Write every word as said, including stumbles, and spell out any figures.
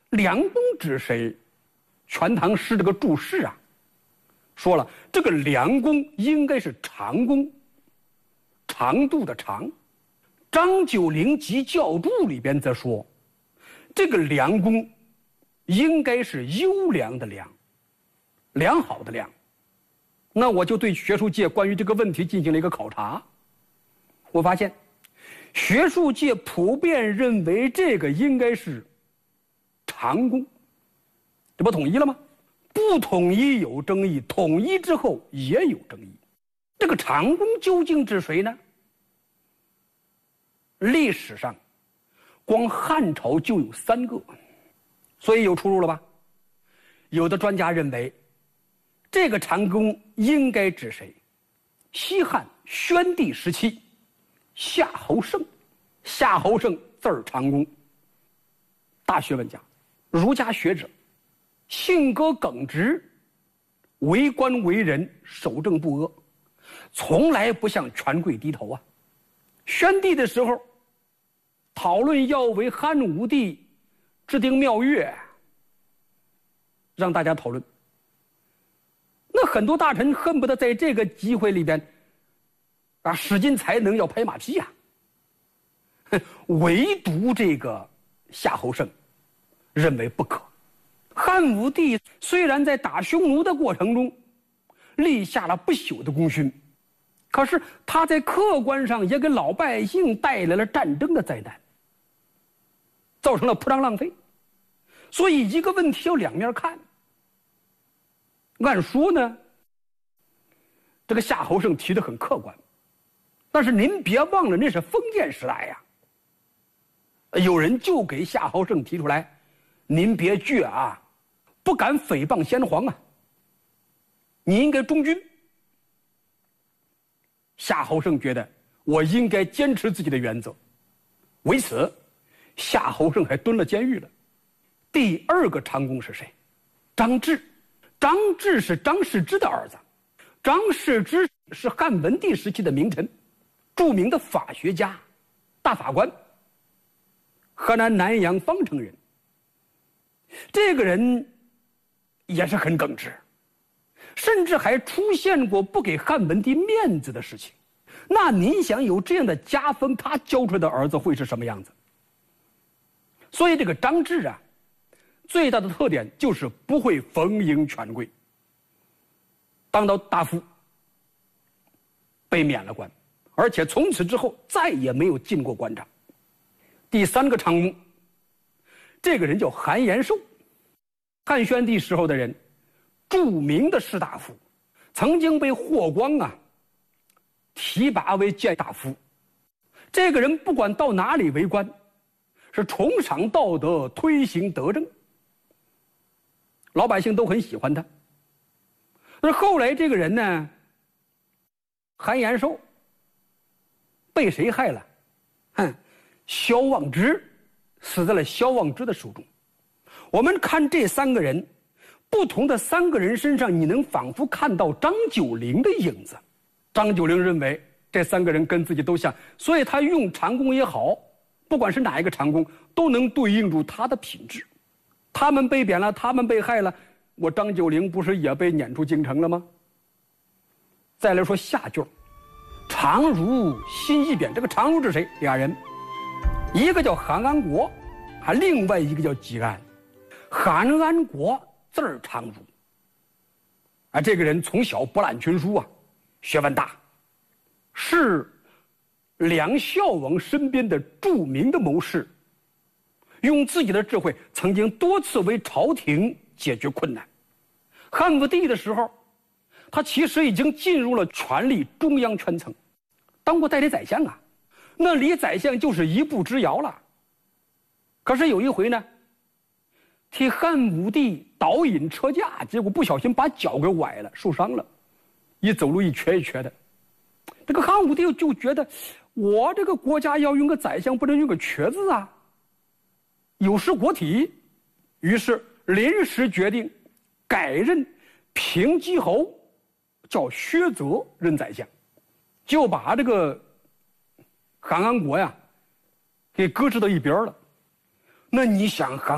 梁公指谁？全唐诗这个注释啊，说了这个梁公应该是长公，长度的长。张九龄集教注里边则说，这个梁公应该是优良的良，良好的良。那我就对学术界关于这个问题进行了一个考察，我发现学术界普遍认为这个应该是长公，这不统一了吗？不统一有争议，统一之后也有争议。这个长公究竟指谁呢？历史上光汉朝就有三个，所以有出入了吧？有的专家认为这个长公应该指谁？西汉宣帝时期夏侯胜。夏侯胜字儿长公，大学问家，儒家学者，性格耿直，为官为人守正不阿，从来不向权贵低头啊。宣帝的时候讨论要为汉武帝制定庙乐，让大家讨论，那很多大臣恨不得在这个机会里边啊使尽才能要拍马屁呀、啊，唯独这个夏侯胜认为不可。汉武帝虽然在打匈奴的过程中立下了不朽的功勋，可是他在客观上也给老百姓带来了战争的灾难，造成了铺张浪费。所以一个问题要两面看。按说呢，这个夏侯胜提得很客观，但是您别忘了那是封建时代呀。有人就给夏侯胜提出来，您别倔啊，不敢诽谤先皇啊，你应该忠君。夏侯胜觉得我应该坚持自己的原则，为此夏侯胜还蹲了监狱了。第二个长公是谁？张志。张志是张世之的儿子，张世之是汉文帝时期的名臣，著名的法学家，大法官，河南南阳方城人。这个人也是很耿直，甚至还出现过不给汉文帝面子的事情。那您想有这样的家风，他教出来的儿子会是什么样子？所以这个张志啊，最大的特点就是不会逢迎权贵，当到大夫，被免了官，而且从此之后再也没有进过官场。第三个长公，这个人叫韩延寿，汉宣帝时候的人，著名的士大夫，曾经被霍光啊提拔为谏大夫。这个人不管到哪里为官，是崇尚道德，推行德政，老百姓都很喜欢他。但是后来这个人呢，韩延寿被谁害了？哼，萧望之死在了萧望之的手中。我们看这三个人，不同的三个人身上，你能仿佛看到张九龄的影子。张九龄认为这三个人跟自己都像，所以他用长工也好，不管是哪一个长工，都能对应住他的品质。他们被贬了，他们被害了，我张九龄不是也被撵出京城了吗？再来说下句，常如辛义贬。这个常如是谁？俩人，一个叫韩安国，还另外一个叫纪安。韩安国字儿常如，啊，这个人从小博览群书啊，学问大，是梁孝王身边的著名的谋士，用自己的智慧曾经多次为朝廷解决困难。汉武帝的时候，他其实已经进入了权力中央圈层，当过代理宰相啊，那离宰相就是一步之遥了。可是有一回呢，替汉武帝导引车驾，结果不小心把脚给崴了，受伤了，一走路一瘸一瘸的。这个汉武帝就觉得，我这个国家要用个宰相，不能用个瘸子啊，有失国体，于是临时决定改任平畿侯，叫薛泽任宰相，就把这个韩安国呀给搁置到一边了。那你想韩